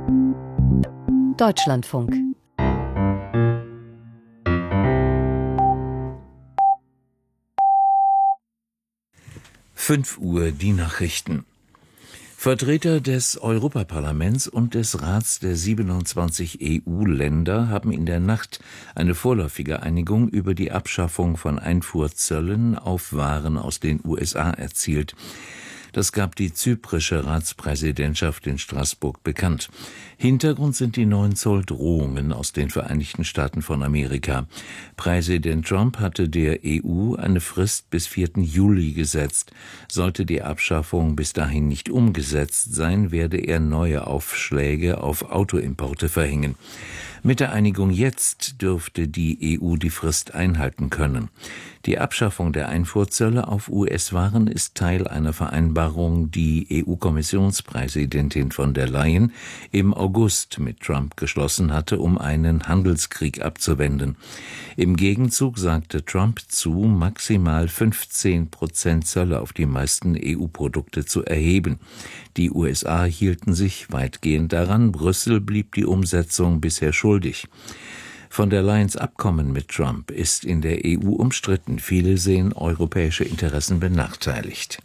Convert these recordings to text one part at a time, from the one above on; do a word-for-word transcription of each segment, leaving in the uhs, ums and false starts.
Deutschlandfunk. fünf Uhr die Nachrichten. Vertreter des Europaparlaments und des Rats der siebenundzwanzig E U-Länder haben in der Nacht eine vorläufige Einigung über die Abschaffung von Einfuhrzöllen auf Waren aus den U S A erzielt. Das gab die zyprische Ratspräsidentschaft in Straßburg bekannt. Hintergrund sind die neuen Zolldrohungen aus den Vereinigten Staaten von Amerika. Präsident Trump hatte der E U eine Frist bis vierten Juli gesetzt. Sollte die Abschaffung bis dahin nicht umgesetzt sein, werde er neue Aufschläge auf Autoimporte verhängen. Mit der Einigung jetzt dürfte die E U die Frist einhalten können. Die Abschaffung der Einfuhrzölle auf U S-Waren ist Teil einer Vereinbarung, die E U-Kommissionspräsidentin von der Leyen im August mit Trump geschlossen hatte, um einen Handelskrieg abzuwenden. Im Gegenzug sagte Trump zu, maximal fünfzehn Prozent Zölle auf die meisten E U-Produkte zu erheben. Die U S A hielten sich weitgehend daran, Brüssel blieb die Umsetzung bisher schuldig. Von der Leyens Abkommen mit Trump ist in der E U umstritten. Viele sehen europäische Interessen benachteiligt.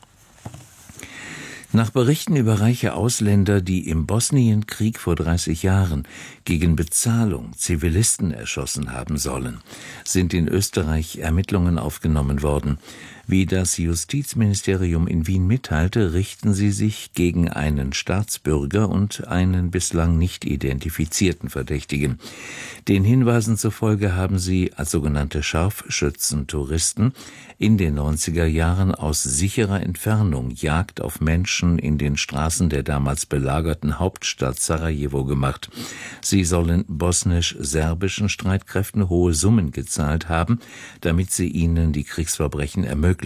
Nach Berichten über reiche Ausländer, die im Bosnienkrieg vor dreißig Jahren gegen Bezahlung Zivilisten erschossen haben sollen, sind in Österreich Ermittlungen aufgenommen worden. Wie das Justizministerium in Wien mitteilte, richten sie sich gegen einen Staatsbürger und einen bislang nicht identifizierten Verdächtigen. Den Hinweisen zufolge haben sie als sogenannte Scharfschützen-Touristen in den neunziger Jahren aus sicherer Entfernung Jagd auf Menschen in den Straßen der damals belagerten Hauptstadt Sarajevo gemacht. Sie sollen bosnisch-serbischen Streitkräften hohe Summen gezahlt haben, damit sie ihnen die Kriegsverbrechen ermöglichen.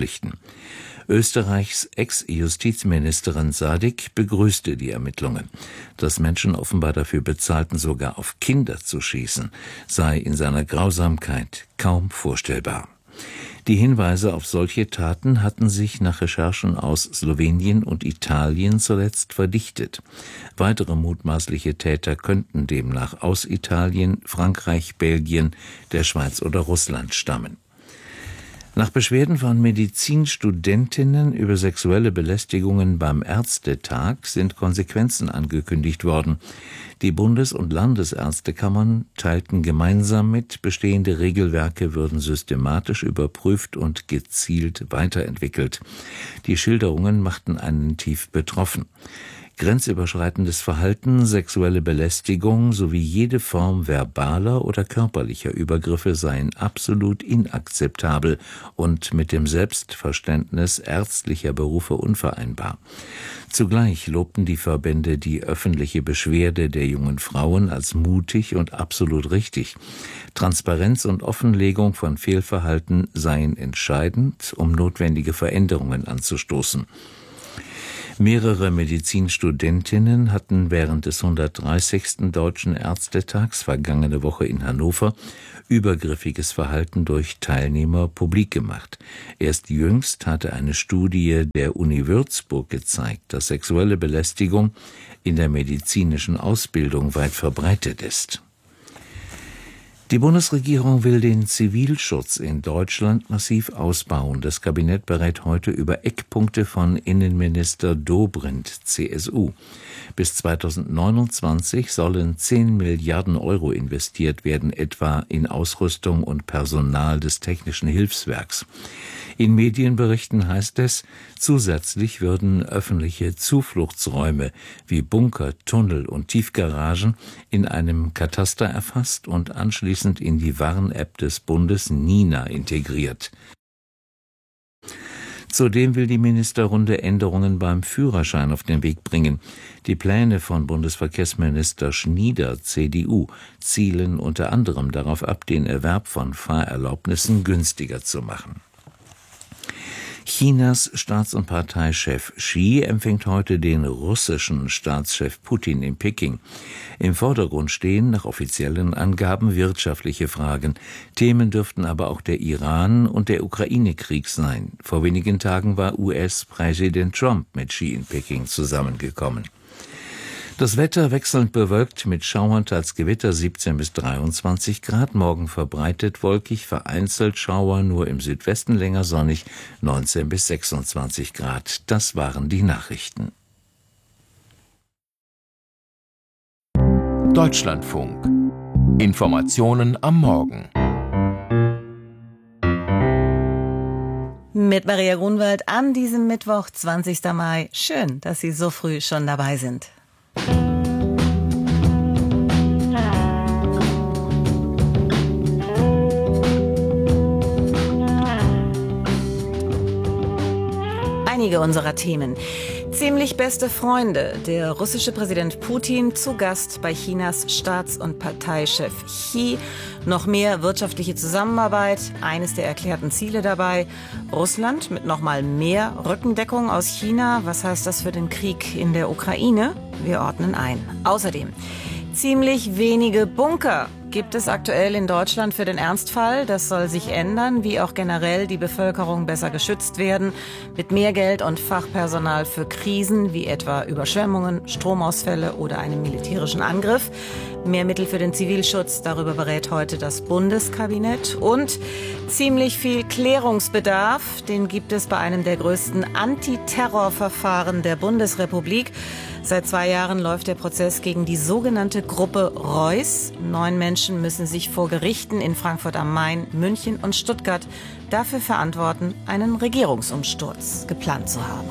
Österreichs Ex-Justizministerin Sadik begrüßte die Ermittlungen. Dass Menschen offenbar dafür bezahlten, sogar auf Kinder zu schießen, sei in seiner Grausamkeit kaum vorstellbar. Die Hinweise auf solche Taten hatten sich nach Recherchen aus Slowenien und Italien zuletzt verdichtet. Weitere mutmaßliche Täter könnten demnach aus Italien, Frankreich, Belgien, der Schweiz oder Russland stammen. Nach Beschwerden von Medizinstudentinnen über sexuelle Belästigungen beim Ärztetag sind Konsequenzen angekündigt worden. Die Bundes- und Landesärztekammern teilten gemeinsam mit, bestehende Regelwerke würden systematisch überprüft und gezielt weiterentwickelt. Die Schilderungen machten einen tief betroffen. Grenzüberschreitendes Verhalten, sexuelle Belästigung sowie jede Form verbaler oder körperlicher Übergriffe seien absolut inakzeptabel und mit dem Selbstverständnis ärztlicher Berufe unvereinbar. Zugleich lobten die Verbände die öffentliche Beschwerde der jungen Frauen als mutig und absolut richtig. Transparenz und Offenlegung von Fehlverhalten seien entscheidend, um notwendige Veränderungen anzustoßen. Mehrere Medizinstudentinnen hatten während des hundertdreißigsten Deutschen Ärztetags vergangene Woche in Hannover übergriffiges Verhalten durch Teilnehmer publik gemacht. Erst jüngst hatte eine Studie der Uni Würzburg gezeigt, dass sexuelle Belästigung in der medizinischen Ausbildung weit verbreitet ist. Die Bundesregierung will den Zivilschutz in Deutschland massiv ausbauen. Das Kabinett berät heute über Eckpunkte von Innenminister Dobrindt, C S U. Bis zweitausendneunundzwanzig sollen zehn Milliarden Euro investiert werden, etwa in Ausrüstung und Personal des Technischen Hilfswerks. In Medienberichten heißt es, zusätzlich würden öffentliche Zufluchtsräume wie Bunker, Tunnel und Tiefgaragen in einem Kataster erfasst und anschließend in die Warn-App des Bundes Nina integriert. Zudem will die Ministerrunde Änderungen beim Führerschein auf den Weg bringen. Die Pläne von Bundesverkehrsminister Schnieder, C D U, zielen unter anderem darauf ab, den Erwerb von Fahrerlaubnissen günstiger zu machen. Chinas Staats- und Parteichef Xi empfängt heute den russischen Staatschef Putin in Peking. Im Vordergrund stehen nach offiziellen Angaben wirtschaftliche Fragen. Themen dürften aber auch der Iran- und der Ukraine-Krieg sein. Vor wenigen Tagen war U S-Präsident Trump mit Xi in Peking zusammengekommen. Das Wetter wechselnd bewölkt mit Schauern, teils Gewitter siebzehn bis dreiundzwanzig Grad. Morgen verbreitet wolkig, vereinzelt Schauer, nur im Südwesten länger sonnig, neunzehn bis sechsundzwanzig Grad. Das waren die Nachrichten. Deutschlandfunk. Informationen am Morgen. Mit Maria Grunwald an diesem Mittwoch, zwanzigsten Mai. Schön, dass Sie so früh schon dabei sind. Einige unserer Themen. Ziemlich beste Freunde. Der russische Präsident Putin zu Gast bei Chinas Staats- und Parteichef Xi. Noch mehr wirtschaftliche Zusammenarbeit, eines der erklärten Ziele dabei. Russland mit noch mal mehr Rückendeckung aus China. Was heißt das für den Krieg in der Ukraine? Wir ordnen ein. Außerdem ziemlich wenige Bunker gibt es aktuell in Deutschland für den Ernstfall. Das soll sich ändern, wie auch generell die Bevölkerung besser geschützt werden. Mit mehr Geld und Fachpersonal für Krisen, wie etwa Überschwemmungen, Stromausfälle oder einen militärischen Angriff. Mehr Mittel für den Zivilschutz, darüber berät heute das Bundeskabinett. Und ziemlich viel Klärungsbedarf, den gibt es bei einem der größten Antiterrorverfahren der Bundesrepublik. Seit zwei Jahren läuft der Prozess gegen die sogenannte Gruppe Reuss. Neun Menschen müssen sich vor Gerichten in Frankfurt am Main, München und Stuttgart dafür verantworten, einen Regierungsumsturz geplant zu haben.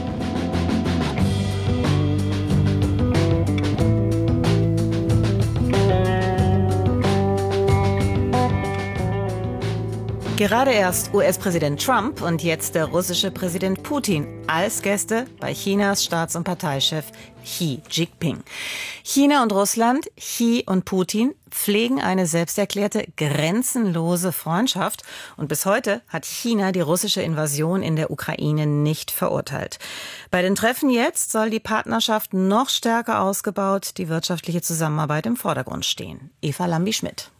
Gerade erst U S-Präsident Trump und jetzt der russische Präsident Putin als Gäste bei Chinas Staats- und Parteichef Xi Jinping. China und Russland, Xi und Putin pflegen eine selbsterklärte grenzenlose Freundschaft. Und bis heute hat China die russische Invasion in der Ukraine nicht verurteilt. Bei den Treffen jetzt soll die Partnerschaft noch stärker ausgebaut, die wirtschaftliche Zusammenarbeit im Vordergrund stehen. Eva Lambi-Schmidt.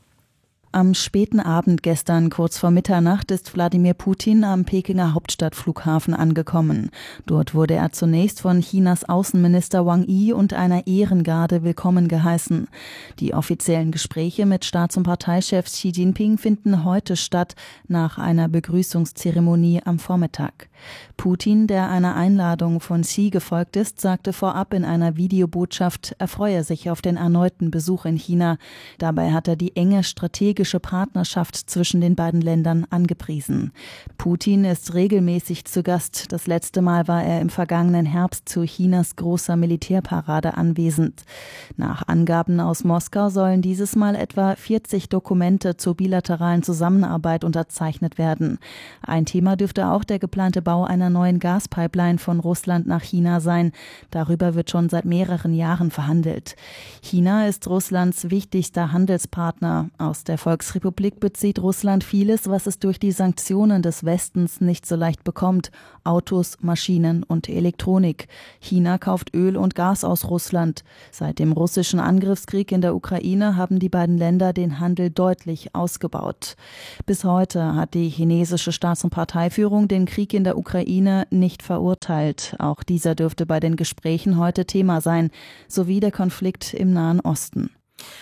Am späten Abend gestern, kurz vor Mitternacht, ist Wladimir Putin am Pekinger Hauptstadtflughafen angekommen. Dort wurde er zunächst von Chinas Außenminister Wang Yi und einer Ehrengarde willkommen geheißen. Die offiziellen Gespräche mit Staats- und Parteichef Xi Jinping finden heute statt, nach einer Begrüßungszeremonie am Vormittag. Putin, der einer Einladung von Xi gefolgt ist, sagte vorab in einer Videobotschaft, er freue sich auf den erneuten Besuch in China. Dabei hat er die enge strategische Partnerschaft zwischen den beiden Ländern angepriesen. Putin ist regelmäßig zu Gast. Das letzte Mal war er im vergangenen Herbst zu Chinas großer Militärparade anwesend. Nach Angaben aus Moskau sollen dieses Mal etwa vierzig Dokumente zur bilateralen Zusammenarbeit unterzeichnet werden. Ein Thema dürfte auch der geplante Bau einer neuen Gaspipeline von Russland nach China sein. Darüber wird schon seit mehreren Jahren verhandelt. China ist Russlands wichtigster Handelspartner. Aus der Volksrepublik bezieht Russland vieles, was es durch die Sanktionen des Westens nicht so leicht bekommt. Autos, Maschinen und Elektronik. China kauft Öl und Gas aus Russland. Seit dem russischen Angriffskrieg in der Ukraine haben die beiden Länder den Handel deutlich ausgebaut. Bis heute hat die chinesische Staats- und Parteiführung den Krieg in der Ukraine nicht verurteilt. Auch dieser dürfte bei den Gesprächen heute Thema sein, sowie der Konflikt im Nahen Osten.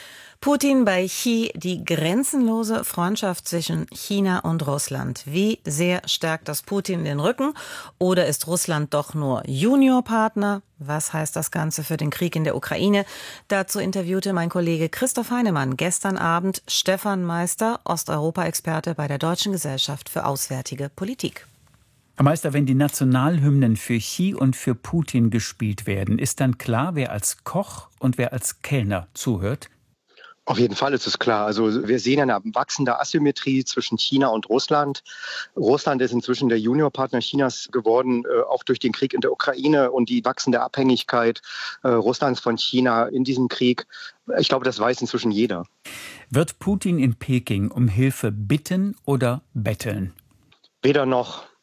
Putin bei Xi, die grenzenlose Freundschaft zwischen China und Russland. Wie sehr stärkt das Putin den Rücken? Oder ist Russland doch nur Juniorpartner? Was heißt das Ganze für den Krieg in der Ukraine? Dazu interviewte mein Kollege Christoph Heinemann gestern Abend Stefan Meister, Osteuropa-Experte bei der Deutschen Gesellschaft für Auswärtige Politik. Herr Meister, wenn die Nationalhymnen für Xi und für Putin gespielt werden, ist dann klar, wer als Koch und wer als Kellner zuhört? Auf jeden Fall ist es klar. Also wir sehen eine wachsende Asymmetrie zwischen China und Russland. Russland ist inzwischen der Juniorpartner Chinas geworden, äh, auch durch den Krieg in der Ukraine und die wachsende Abhängigkeit äh, Russlands von China in diesem Krieg. Ich glaube, das weiß inzwischen jeder. Wird Putin in Peking um Hilfe bitten oder betteln? Weder noch.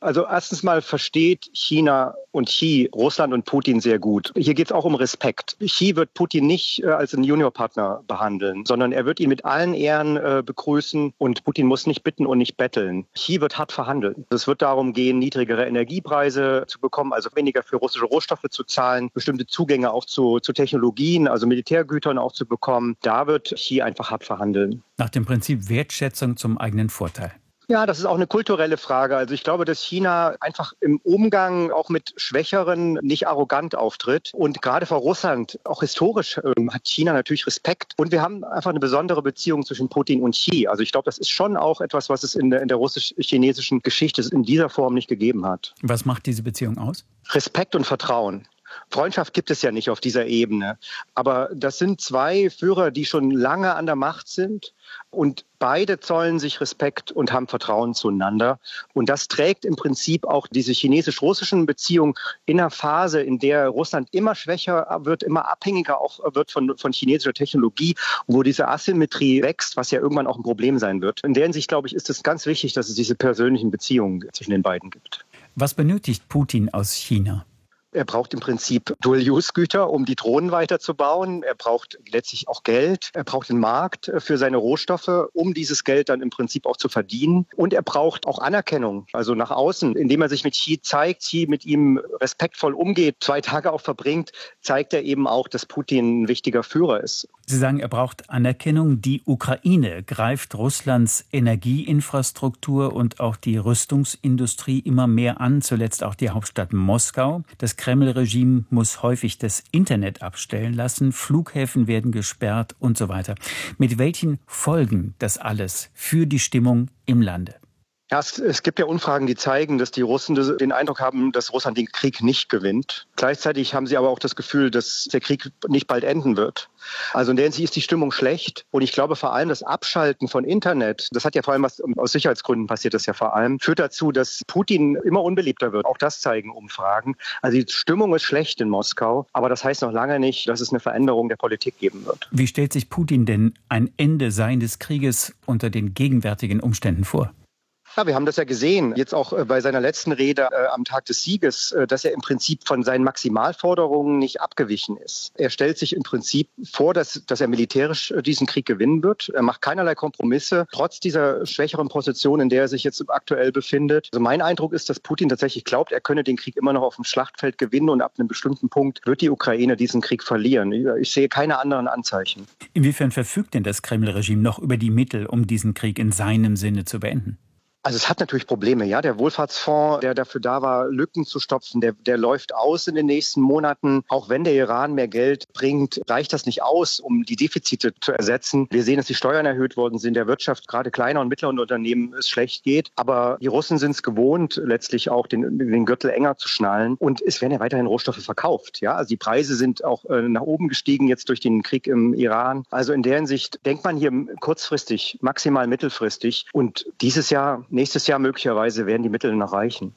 Also erstens mal versteht China und Xi Russland und Putin sehr gut. Hier geht es auch um Respekt. Xi wird Putin nicht äh, als einen Juniorpartner behandeln, sondern er wird ihn mit allen Ehren äh, begrüßen und Putin muss nicht bitten und nicht betteln. Xi wird hart verhandeln. Es wird darum gehen, niedrigere Energiepreise zu bekommen, also weniger für russische Rohstoffe zu zahlen, bestimmte Zugänge auch zu, zu Technologien, also Militärgütern auch zu bekommen. Da wird Xi einfach hart verhandeln. Nach dem Prinzip Wertschätzung zum eigenen Vorteil. Ja, das ist auch eine kulturelle Frage. Also ich glaube, dass China einfach im Umgang auch mit Schwächeren nicht arrogant auftritt. Und gerade vor Russland, auch historisch, ähm, hat China natürlich Respekt. Und wir haben einfach eine besondere Beziehung zwischen Putin und Xi. Also ich glaube, das ist schon auch etwas, was es in der, in der russisch-chinesischen Geschichte in dieser Form nicht gegeben hat. Was macht diese Beziehung aus? Respekt und Vertrauen. Freundschaft gibt es ja nicht auf dieser Ebene. Aber das sind zwei Führer, die schon lange an der Macht sind. Und beide zollen sich Respekt und haben Vertrauen zueinander. Und das trägt im Prinzip auch diese chinesisch-russischen Beziehungen in einer Phase, in der Russland immer schwächer wird, immer abhängiger auch wird von, von chinesischer Technologie, wo diese Asymmetrie wächst, was ja irgendwann auch ein Problem sein wird. In der Hinsicht, glaube ich, ist es ganz wichtig, dass es diese persönlichen Beziehungen zwischen den beiden gibt. Was benötigt Putin aus China? Er braucht im Prinzip Dual-Use-Güter, um die Drohnen weiterzubauen. Er braucht letztlich auch Geld. Er braucht den Markt für seine Rohstoffe, um dieses Geld dann im Prinzip auch zu verdienen. Und er braucht auch Anerkennung, also nach außen. Indem er sich mit Xi zeigt, Xi mit ihm respektvoll umgeht, zwei Tage auch verbringt, zeigt er eben auch, dass Putin ein wichtiger Führer ist. Sie sagen, er braucht Anerkennung. Die Ukraine greift Russlands Energieinfrastruktur und auch die Rüstungsindustrie immer mehr an, zuletzt auch die Hauptstadt Moskau. Das Kreml-Regime muss häufig das Internet abstellen lassen, Flughäfen werden gesperrt und so weiter. Mit welchen Folgen das alles für die Stimmung im Lande? Ja, es, es gibt ja Umfragen, die zeigen, dass die Russen den Eindruck haben, dass Russland den Krieg nicht gewinnt. Gleichzeitig haben sie aber auch das Gefühl, dass der Krieg nicht bald enden wird. Also in der Hinsicht ist die Stimmung schlecht. Und ich glaube vor allem das Abschalten von Internet, das hat ja vor allem was, aus Sicherheitsgründen passiert das ja vor allem, führt dazu, dass Putin immer unbeliebter wird. Auch das zeigen Umfragen. Also die Stimmung ist schlecht in Moskau. Aber das heißt noch lange nicht, dass es eine Veränderung der Politik geben wird. Wie stellt sich Putin denn ein Ende seines Krieges unter den gegenwärtigen Umständen vor? Ja, wir haben das ja gesehen, jetzt auch bei seiner letzten Rede äh, am Tag des Sieges, äh, dass er im Prinzip von seinen Maximalforderungen nicht abgewichen ist. Er stellt sich im Prinzip vor, dass, dass er militärisch äh, diesen Krieg gewinnen wird. Er macht keinerlei Kompromisse, trotz dieser schwächeren Position, in der er sich jetzt aktuell befindet. Also mein Eindruck ist, dass Putin tatsächlich glaubt, er könne den Krieg immer noch auf dem Schlachtfeld gewinnen und ab einem bestimmten Punkt wird die Ukraine diesen Krieg verlieren. Ich sehe keine anderen Anzeichen. Inwiefern verfügt denn das Kreml-Regime noch über die Mittel, um diesen Krieg in seinem Sinne zu beenden? Also es hat natürlich Probleme, ja. Der Wohlfahrtsfonds, der dafür da war, Lücken zu stopfen, der, der läuft aus in den nächsten Monaten. Auch wenn der Iran mehr Geld bringt, reicht das nicht aus, um die Defizite zu ersetzen. Wir sehen, dass die Steuern erhöht worden sind, der Wirtschaft, gerade kleiner und mittleren Unternehmen, es schlecht geht. Aber die Russen sind es gewohnt, letztlich auch den, den Gürtel enger zu schnallen. Und es werden ja weiterhin Rohstoffe verkauft, ja. Also die Preise sind auch äh, nach oben gestiegen jetzt durch den Krieg im Iran. Also in der Hinsicht denkt man hier kurzfristig, maximal mittelfristig. Und dieses Jahr Nächstes Jahr möglicherweise werden die Mittel noch reichen.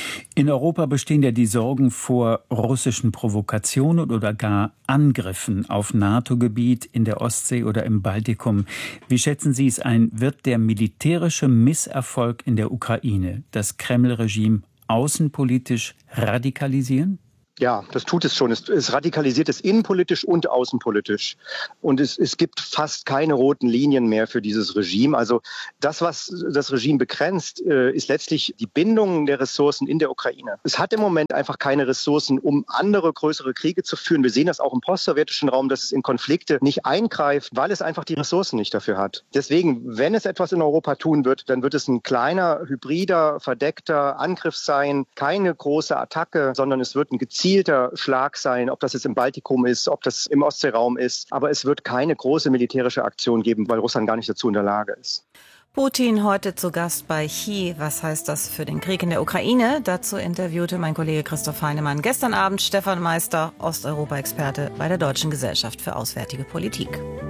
In Europa bestehen ja die Sorgen vor russischen Provokationen oder gar Angriffen auf NATO-Gebiet in der Ostsee oder im Baltikum. Wie schätzen Sie es ein? Wird der militärische Misserfolg in der Ukraine das Kreml-Regime außenpolitisch radikalisieren? Ja, das tut es schon. Es, es radikalisiert es innenpolitisch und außenpolitisch. Und es, es gibt fast keine roten Linien mehr für dieses Regime. Also das, was das Regime begrenzt, äh, ist letztlich die Bindung der Ressourcen in der Ukraine. Es hat im Moment einfach keine Ressourcen, um andere größere Kriege zu führen. Wir sehen das auch im postsowjetischen Raum, dass es in Konflikte nicht eingreift, weil es einfach die Ressourcen nicht dafür hat. Deswegen, wenn es etwas in Europa tun wird, dann wird es ein kleiner, hybrider, verdeckter Angriff sein. Keine große Attacke, sondern es wird ein gezielter Schlag sein, ob das jetzt im Baltikum ist, ob das im Ostseeraum ist. Aber es wird keine große militärische Aktion geben, weil Russland gar nicht dazu in der Lage ist. Putin heute zu Gast bei Xi. Was heißt das für den Krieg in der Ukraine? Dazu interviewte mein Kollege Christoph Heinemann gestern Abend Stefan Meister, Osteuropa-Experte bei der Deutschen Gesellschaft für Auswärtige Politik.